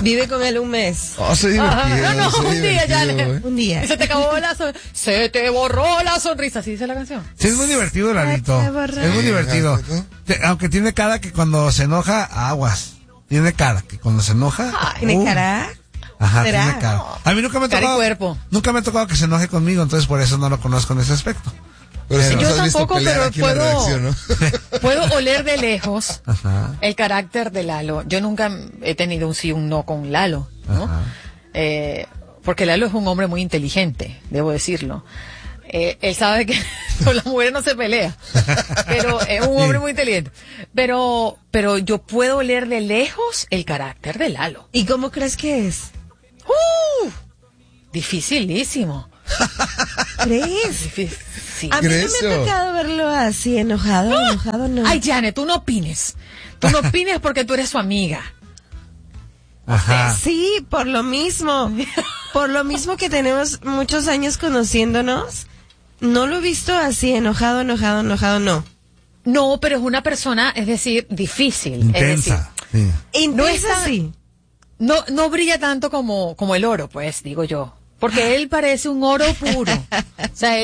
Vive con él un mes. Oh, se divertido. No, un día, Janet. Un día. Y se te acabó se te borró la sonrisa, ¿así dice la canción? Sí, es muy divertido, Lalito. Es muy divertido. Aunque tiene cara que cuando se enoja, aguas. Tiene cara que cuando se enoja. ¿Tiene cara? Ajá, ¿Será? tiene cara. A mí nunca me ha Cara y tocado. cuerpo. Nunca me ha tocado que se enoje conmigo, entonces por eso no lo conozco en ese aspecto. Pero si Yo nos has visto tampoco, pelear pero aquí en la redacción, ¿no? puedo oler de lejos Ajá. el carácter de Lalo. Yo nunca he tenido un sí o un no con Lalo, ¿no? Ajá. Porque Lalo es un hombre muy inteligente, debo decirlo. Él sabe que con las mujeres no se pelea, pero es un hombre muy inteligente. Pero yo puedo oler de lejos el carácter de Lalo. ¿Y cómo crees que es? Dificilísimo. ¿Crees? Sí. A mí no me Grecio. ha tocado verlo así, enojado, no. Ay, Janet, tú no opines. Tú no opines porque tú eres su amiga. Ajá. Sí, por lo mismo. Por lo mismo que tenemos muchos años conociéndonos, no lo he visto así, enojado, no. No, pero es una persona, es decir, difícil. Intensa. Sí. Intensa, es tan- sí. No brilla tanto como el oro, pues, digo yo. Porque él parece un oro puro. O sea,